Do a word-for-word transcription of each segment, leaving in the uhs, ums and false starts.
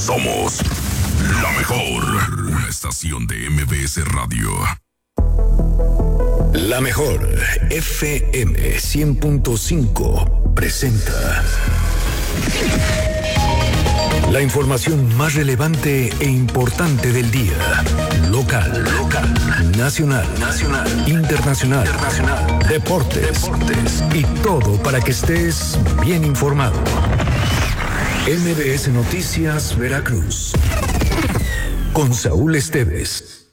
Somos la mejor, una estación de M B S Radio. La mejor F M cien punto cinco presenta la información más relevante e importante del día. Local, local, nacional, nacional, internacional, internacional, deportes, deportes y todo para que estés bien informado. M B S Noticias Veracruz con Saúl Esteves.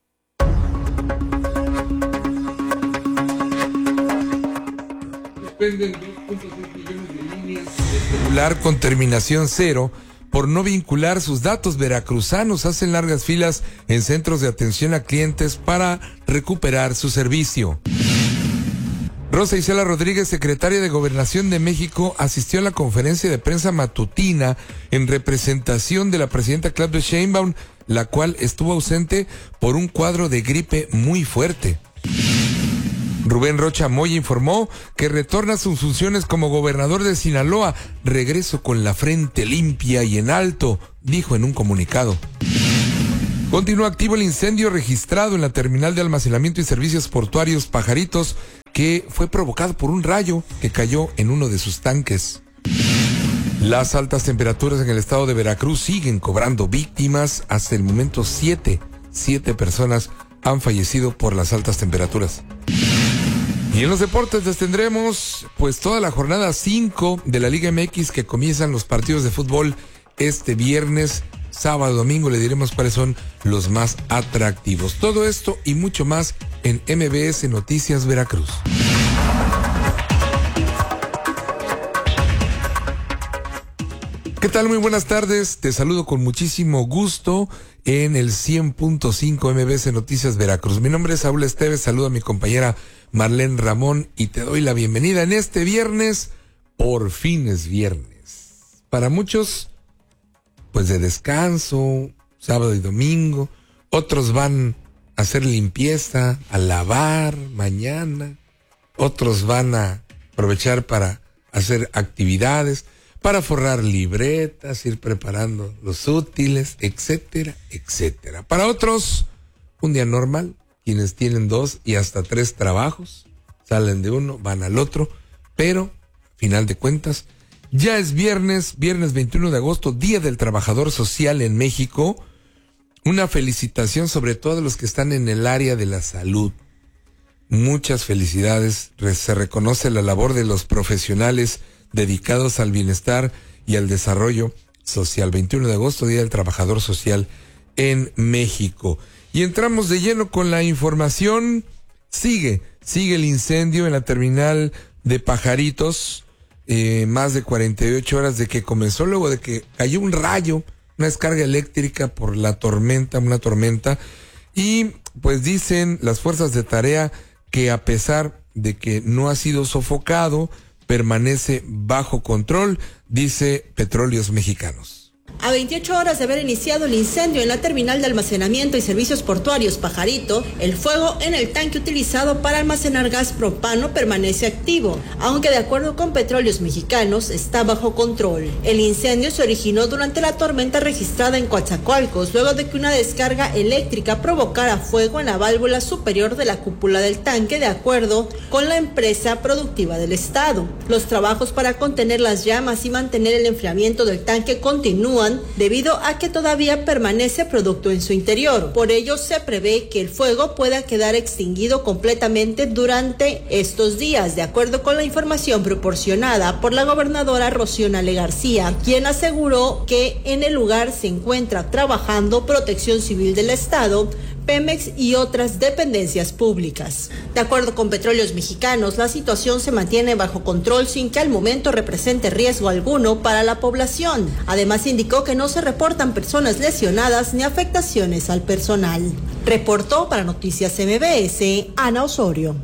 Suspenden dos punto seis millones de líneas de celular con terminación cero por no vincular sus datos. Veracruzanos hacen largas filas en centros de atención a clientes para recuperar su servicio. Rosa Isela Rodríguez, secretaria de Gobernación de México, asistió a la conferencia de prensa matutina en representación de la presidenta Claudia Sheinbaum, la cual estuvo ausente por un cuadro de gripe muy fuerte. Rubén Rocha Moya informó que retorna a sus funciones como gobernador de Sinaloa. Regreso con la frente limpia y en alto, dijo en un comunicado. Continúa activo el incendio registrado en la terminal de almacenamiento y servicios portuarios Pajaritos, que fue provocado por un rayo que cayó en uno de sus tanques. Las altas temperaturas en el estado de Veracruz siguen cobrando víctimas. Hasta el momento, siete, siete personas han fallecido por las altas temperaturas. Y en los deportes les tendremos pues toda la jornada cinco de la Liga M X, que comienzan los partidos de fútbol este viernes, sábado, domingo. Le diremos cuáles son los más atractivos. Todo esto y mucho más en M B S Noticias Veracruz. ¿Qué tal? Muy buenas tardes. Te saludo con muchísimo gusto en el cien punto cinco M B S Noticias Veracruz. Mi nombre es Saúl Esteves. Saludo a mi compañera Marlene Ramón y te doy la bienvenida en este viernes. Por fin es viernes. Para muchos, pues de descanso, sábado y domingo. Otros van a hacer limpieza, a lavar mañana. Otros van a aprovechar para hacer actividades, para forrar libretas, ir preparando los útiles, etcétera, etcétera. Para otros, un día normal, quienes tienen dos y hasta tres trabajos, salen de uno, van al otro, pero, final de cuentas, ya es viernes, viernes veintiuno de agosto, Día del Trabajador Social en México. Una felicitación sobre todo a los que están en el área de la salud. Muchas felicidades, se reconoce la labor de los profesionales dedicados al bienestar y al desarrollo social. veintiuno de agosto, Día del Trabajador Social en México. Y entramos de lleno con la información. Sigue, sigue el incendio en la terminal de Pajaritos. Eh, más de cuarenta y ocho horas de que comenzó, luego de que cayó un rayo, una descarga eléctrica por la tormenta, una tormenta. Y pues dicen las fuerzas de tarea que a pesar de que no ha sido sofocado, permanece bajo control, dice Petróleos Mexicanos. A veintiocho horas de haber iniciado el incendio en la terminal de almacenamiento y servicios portuarios Pajarito, el fuego en el tanque utilizado para almacenar gas propano permanece activo, aunque de acuerdo con Petróleos Mexicanos está bajo control. El incendio se originó durante la tormenta registrada en Coatzacoalcos, luego de que una descarga eléctrica provocara fuego en la válvula superior de la cúpula del tanque, de acuerdo con la empresa productiva del estado. Los trabajos para contener las llamas y mantener el enfriamiento del tanque continúan debido a que todavía permanece producto en su interior. Por ello, se prevé que el fuego pueda quedar extinguido completamente durante estos días, de acuerdo con la información proporcionada por la gobernadora Rocío Nale García, quien aseguró que en el lugar se encuentra trabajando Protección Civil del Estado, Pemex y otras dependencias públicas. De acuerdo con Petróleos Mexicanos, la situación se mantiene bajo control sin que al momento represente riesgo alguno para la población. Además, indicó que no se reportan personas lesionadas ni afectaciones al personal. Reportó para Noticias M B S, Ana Osorio.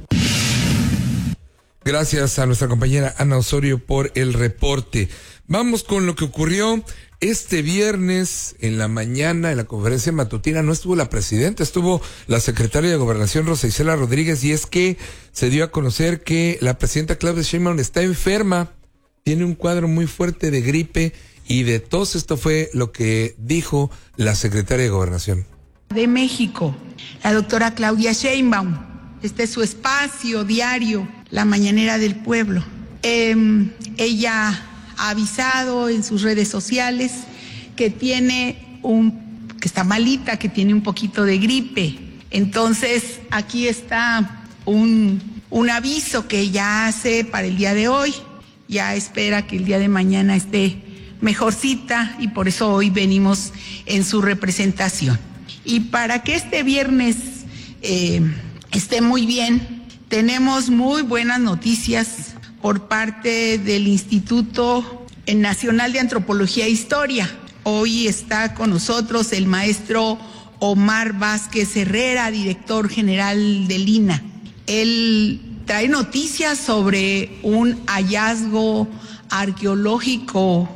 Gracias a nuestra compañera Ana Osorio por el reporte. Vamos con lo que ocurrió este viernes en la mañana en la conferencia matutina. No estuvo la presidenta, estuvo la secretaria de Gobernación Rosa Isela Rodríguez, y es que se dio a conocer que la presidenta Claudia Sheinbaum está enferma, tiene un cuadro muy fuerte de gripe y de tos. Esto fue lo que dijo la secretaria de Gobernación de México, la doctora Claudia Sheinbaum. Este es su espacio diario, la mañanera del pueblo. Eh, ella ha avisado en sus redes sociales que tiene un, que está malita, que tiene un poquito de gripe. Entonces, aquí está un, un aviso que ella hace para el día de hoy. Ya espera que el día de mañana esté mejorcita y por eso hoy venimos en su representación. Y para que este viernes eh, esté muy bien, tenemos muy buenas noticias por parte del Instituto Nacional de Antropología e Historia. Hoy está con nosotros el maestro Omar Vázquez Herrera, director general del I N A. Él trae noticias sobre un hallazgo arqueológico.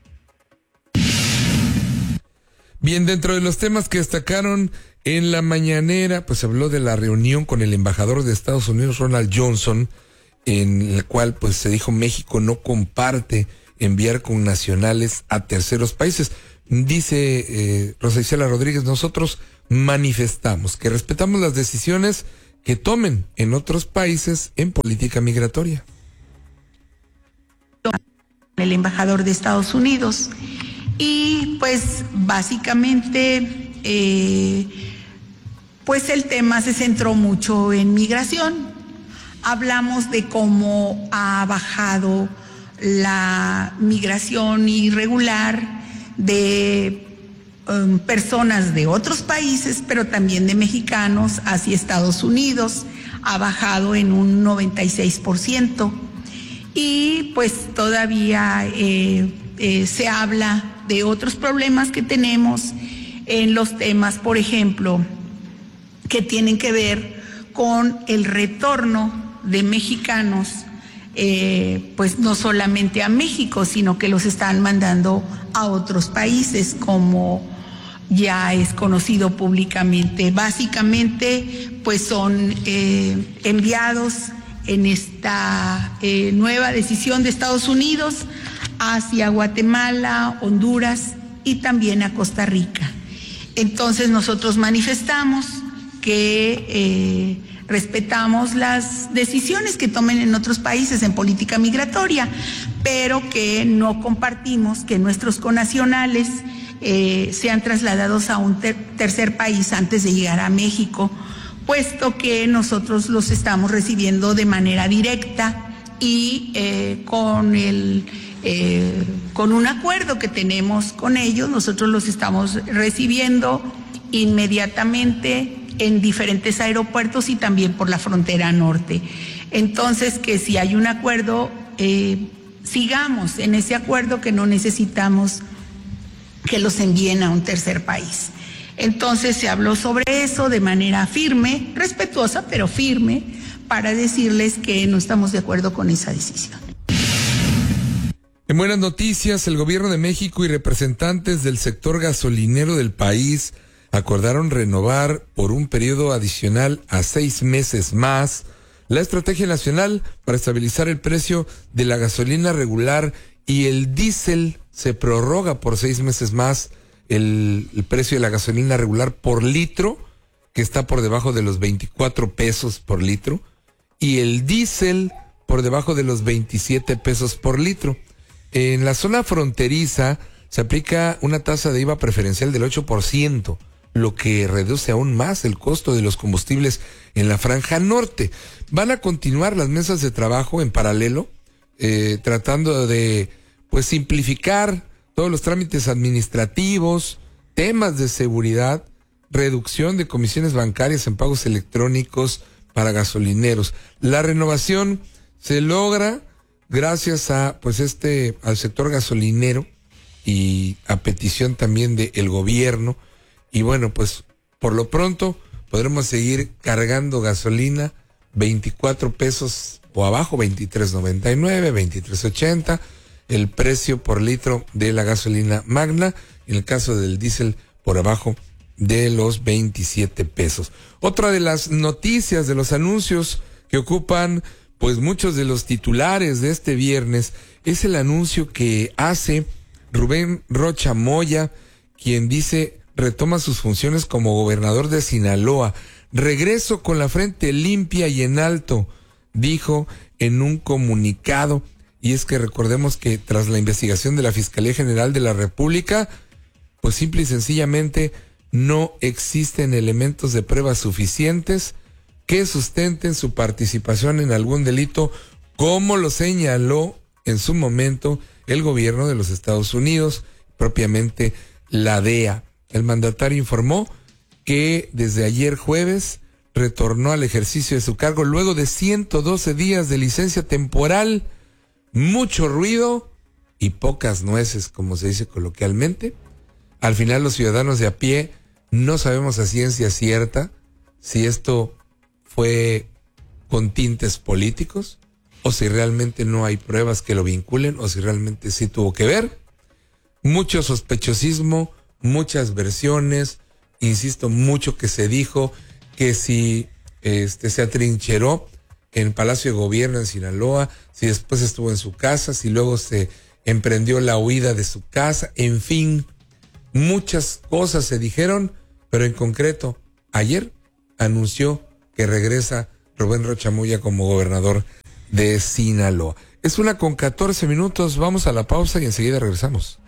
Bien, dentro de los temas que destacaron en la mañanera, pues se habló de la reunión con el embajador de Estados Unidos, Ronald Johnson, en la cual pues se dijo México no comparte enviar connacionales a terceros países. Dice eh, Rosa Isela Rodríguez, nosotros manifestamos que respetamos las decisiones que tomen en otros países en política migratoria. El embajador de Estados Unidos. Y pues básicamente eh, pues el tema se centró mucho en migración. Hablamos de cómo ha bajado la migración irregular de um, personas de otros países, pero también de mexicanos hacia Estados Unidos. Ha bajado en un noventa y seis por ciento. Y pues todavía eh, eh, se habla de otros problemas que tenemos en los temas, por ejemplo, que tienen que ver con el retorno de mexicanos, eh, pues no solamente a México, sino que los están mandando a otros países, como ya es conocido públicamente. Básicamente, pues son eh, enviados en esta eh, nueva decisión de Estados Unidos hacia Guatemala, Honduras y también a Costa Rica. Entonces nosotros manifestamos que eh, respetamos las decisiones que tomen en otros países en política migratoria, pero que no compartimos que nuestros connacionales eh, sean trasladados a un ter- tercer país antes de llegar a México, puesto que nosotros los estamos recibiendo de manera directa y eh, con el Eh, con un acuerdo que tenemos con ellos. Nosotros los estamos recibiendo inmediatamente en diferentes aeropuertos y también por la frontera norte. Entonces, que si hay un acuerdo, eh, sigamos en ese acuerdo, que no necesitamos que los envíen a un tercer país. Entonces se habló sobre eso de manera firme, respetuosa, pero firme, para decirles que no estamos de acuerdo con esa decisión. En buenas noticias, el gobierno de México y representantes del sector gasolinero del país acordaron renovar por un periodo adicional a seis meses más la estrategia nacional para estabilizar el precio de la gasolina regular y el diésel. Se prorroga por seis meses más el, el precio de la gasolina regular por litro, que está por debajo de los veinticuatro pesos por litro, y el diésel por debajo de los veintisiete pesos por litro. En la zona fronteriza se aplica una tasa de I V A preferencial del ocho por ciento, lo que reduce aún más el costo de los combustibles en la franja norte. Van a continuar las mesas de trabajo en paralelo, eh, tratando de pues simplificar todos los trámites administrativos, temas de seguridad, reducción de comisiones bancarias en pagos electrónicos para gasolineros. La renovación se logra gracias a pues este al sector gasolinero y a petición también del gobierno. Y bueno, pues por lo pronto podremos seguir cargando gasolina veinticuatro pesos o abajo, veintitrés noventa y nueve, veintitrés ochenta, el precio por litro de la gasolina magna. En el caso del diésel, por abajo de los veintisiete pesos. Otra de las noticias, de los anuncios que ocupan pues muchos de los titulares de este viernes, es el anuncio que hace Rubén Rocha Moya, quien dice, retoma sus funciones como gobernador de Sinaloa. Regreso con la frente limpia y en alto, dijo en un comunicado. Y es que recordemos que tras la investigación de la Fiscalía General de la República, pues simple y sencillamente no existen elementos de prueba suficientes que sustenten su participación en algún delito, como lo señaló en su momento el gobierno de los Estados Unidos, propiamente la D E A. El mandatario informó que desde ayer jueves retornó al ejercicio de su cargo luego de ciento doce días de licencia temporal. Mucho ruido y pocas nueces, como se dice coloquialmente. Al final los ciudadanos de a pie no sabemos a ciencia cierta si esto fue con tintes políticos o si realmente no hay pruebas que lo vinculen o si realmente sí tuvo que ver. Mucho sospechosismo, muchas versiones, insisto, mucho que se dijo que si este se atrincheró en Palacio de Gobierno en Sinaloa, si después estuvo en su casa, si luego se emprendió la huida de su casa, en fin, muchas cosas se dijeron, pero en concreto, ayer anunció que regresa Rubén Rocha Moya como gobernador de Sinaloa. Es una con catorce minutos, vamos a la pausa y enseguida regresamos.